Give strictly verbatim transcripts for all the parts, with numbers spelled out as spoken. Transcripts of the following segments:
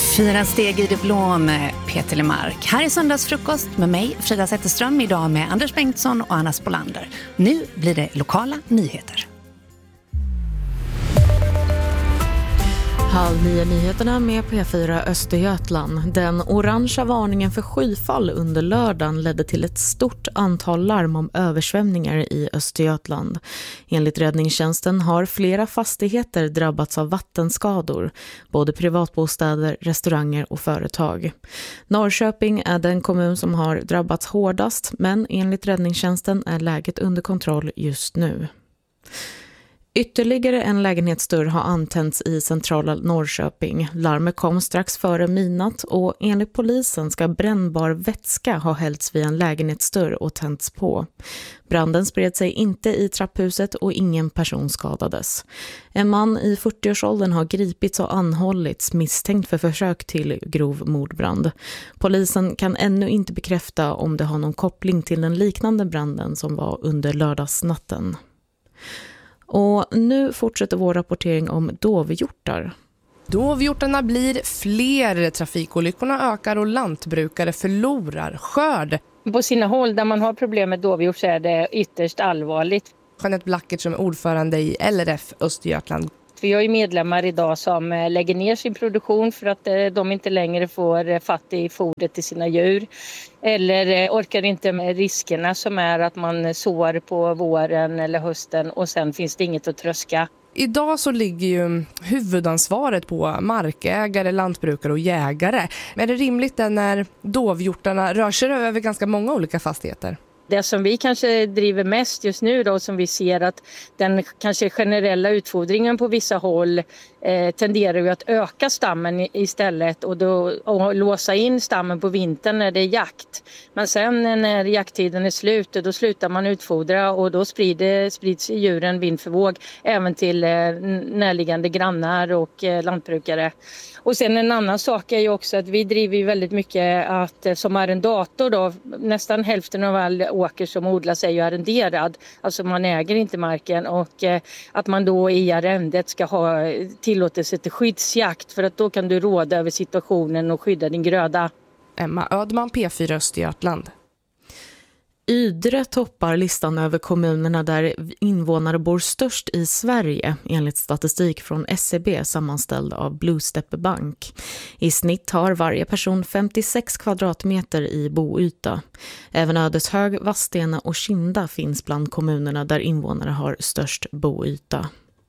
Fyra steg i det blå med Peter Lemark. Här är söndagsfrukost med mig, Frida Zetterström, idag med Anders Bengtsson och Anna Spolander. Nu blir det lokala nyheter. Halv nio nyheterna med P fyra Östergötland. Den orangea varningen för skyfall under lördagen ledde till ett stort antal larm om översvämningar i Östergötland. Enligt räddningstjänsten har flera fastigheter drabbats av vattenskador, både privatbostäder, restauranger och företag. Norrköping är den kommun som har drabbats hårdast, men enligt räddningstjänsten är läget under kontroll just nu. Ytterligare en lägenhetsdörr har antänts i centrala Norrköping. Larmet kom strax före midnatt och enligt polisen ska brännbar vätska ha hällts vid en lägenhetsdörr och tänts på. Branden spred sig inte i trapphuset och ingen person skadades. En man i fyrtioårsåldern har gripits och anhållits misstänkt för försök till grov mordbrand. Polisen kan ännu inte bekräfta om det har någon koppling till den liknande branden som var under lördagsnatten. Och nu fortsätter vår rapportering om dovhjortar. Dovhjortarna blir fler, trafikolyckorna ökar och lantbrukare förlorar skörd. På sina håll där man har problem med dovhjort så är det ytterst allvarligt. Jeanette Blackert som är ordförande i L R F Östergötland. Vi har ju medlemmar idag som lägger ner sin produktion för att de inte längre får fatt i fodret till sina djur. Eller orkar inte med riskerna som är att man sår på våren eller hösten och sen finns det inget att tröska. Idag så ligger ju huvudansvaret på markägare, lantbrukare och jägare. Men är det rimligt när dovhjortarna rör sig över ganska många olika fastigheter? Det som vi kanske driver mest just nu då, som vi ser att den kanske generella utfodringen på vissa håll eh, tenderar ju att öka stammen istället och, då, och låsa in stammen på vintern när det är jakt. Men sen när jakttiden är slut då slutar man utfodra och då sprider, sprids djuren vind för våg även till eh, närliggande grannar och eh, lantbrukare. Och sen en annan sak är ju också att vi driver ju väldigt mycket att som arrendator då, nästan hälften av all åker som odlas är ju arrenderad. Alltså man äger inte marken och eh, att man då i arrendet ska ha tillåtelse till skyddsjakt för att då kan du råda över situationen och skydda din gröda. Emma Ödman, P fyra Östergötland. Ydre toppar listan över kommunerna där invånare bor störst i Sverige enligt statistik från S C B sammanställd av Bluestep Bank. I snitt har varje person femtiosex kvadratmeter i boyta. Även Ödeshög, Vadstena och Kinda finns bland kommunerna där invånare har störst boyta.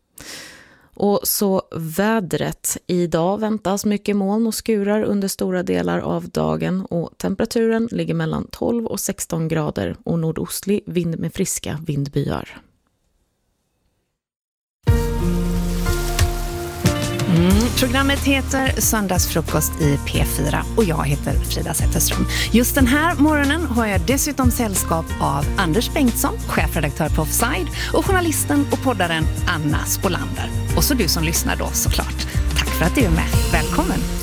Och så vädret. Idag väntas mycket moln och skurar under stora delar av dagen och temperaturen ligger mellan tolv och sexton grader och nordostlig vind med friska vindbyar. Mm, programmet heter Söndagsfrukost i P fyra och jag heter Frida Zetterström. Just den här morgonen har jag dessutom sällskap av Anders Bengtsson, chefredaktör på Offside, och journalisten och poddaren Anna Spolander. Och så du som lyssnar då såklart. Tack för att du är med. Välkommen!